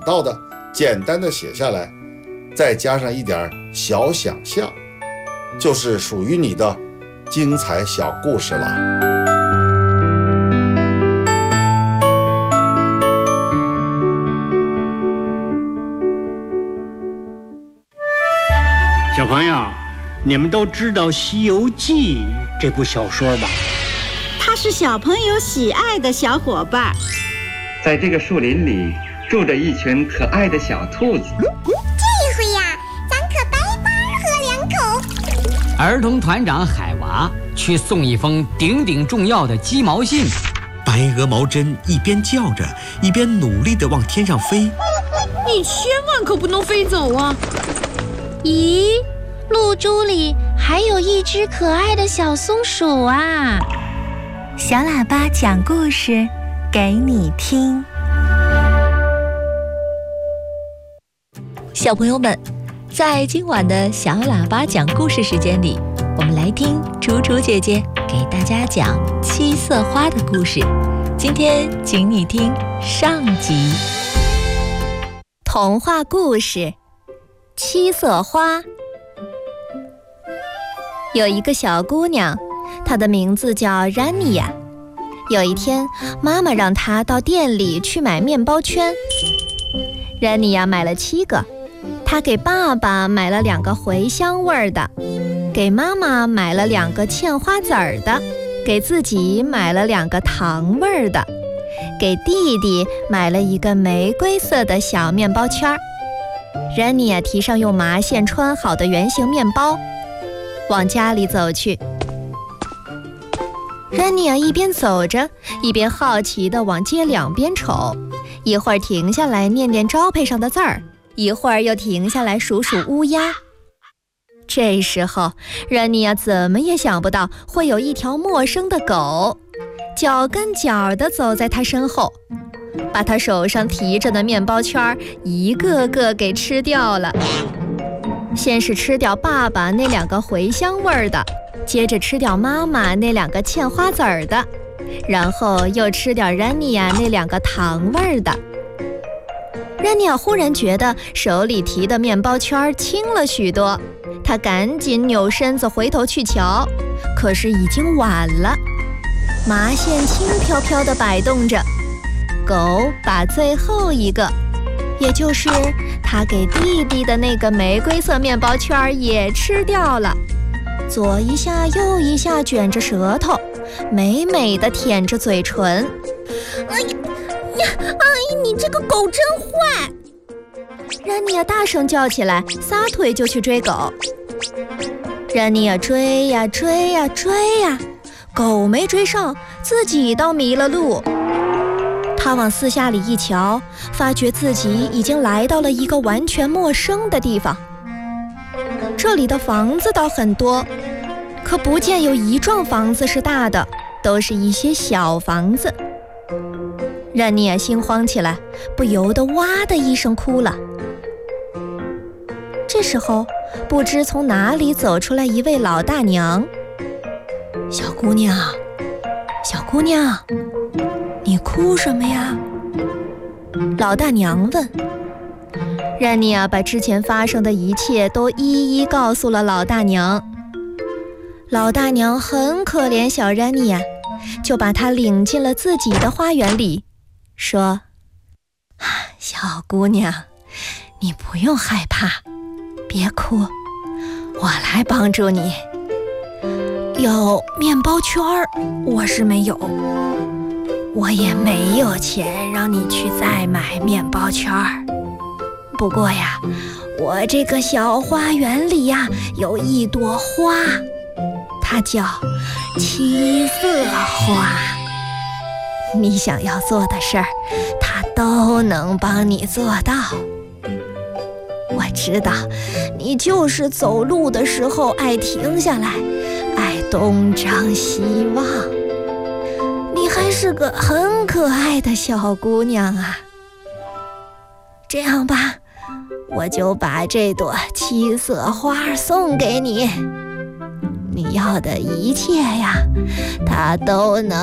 到的简单的写下来，再加上一点小想象，就是属于你的精彩小故事了。 小朋友，你们都知道《西游记》这部小说吧？ 它是小朋友喜爱的小伙伴。 在这个树林里住着一群可爱的小兔子。 这回呀，咱可白喝两口。 儿童团长海娃去送一封顶顶重要的鸡毛信。 白鹅毛针一边叫着，一边努力地往天上飞。 你千万可不能飞走啊！ 咦，露珠里还有一只可爱的小松鼠啊！ 小喇叭讲故事给你听。 小朋友们，在今晚的小喇叭讲故事时间里，我们来听楚楚姐姐给大家讲七色花的故事。今天请你听上集。 童话故事七色花。有一个小姑娘，她的名字叫然尼亚。有一天，妈妈让她到店里去买面包圈。然尼亚买了7个，她给爸爸买了2个茴香味的，给妈妈买了2个芡花籽儿的，给自己买了2个糖味的，给弟弟买了1个玫瑰色的小面包圈。然尼亚提上用麻线穿好的圆形面包，往家里走去。然尼亚一边走着，一边好奇地往街两边瞅，一会儿停下来念念招牌上的字儿，一会儿又停下来数数乌鸦。这时候，然尼亚怎么也想不到会有一条陌生的狗，脚跟脚地走在他身后，把他手上提着的面包圈一个个给吃掉了。先是吃掉爸爸那2个茴香味的，接着吃掉妈妈那2个芡花籽儿的，然后又吃掉然尼亚那2个糖味的。然尼亚忽然觉得手里提的面包圈轻了许多，他赶紧扭身子回头去瞧，可是已经晚了。麻线轻飘飘地摆动着，狗把最后1个，也就是他给弟弟的那个玫瑰色面包圈也吃掉了，左一下右一下卷着舌头，美美地舔着嘴唇。 哎呀，你这个狗真坏！ 然尼亚大声叫起来，撒腿就去追狗。然尼亚追呀追呀追呀，狗没追上，自己倒迷了路。他往四下里一瞧，发觉自己已经来到了一个完全陌生的地方。这里的房子倒很多，可不见有一幢房子是大的，都是一些小房子。然尼亚心慌起来，不由得哇的一声哭了。这时候，不知从哪里走出来一位老大娘。小姑娘，小姑娘，你哭什么呀？老大娘问。然尼亚把之前发生的一切都一一告诉了老大娘。老大娘很可怜小然尼亚，就把她领进了自己的花园里，说：小姑娘，你不用害怕，别哭，我来帮助你。有面包圈我是没有，我也没有钱让你去再买面包圈。不过呀，我这个小花园里呀，有一朵花，它叫七色花。你想要做的事儿，它都能帮你做到。我知道，你就是走路的时候爱停下来，爱东张西望。你还是个很可爱的小姑娘啊。这样吧，我就把这朵七色花送给你，你要的一切呀，它都能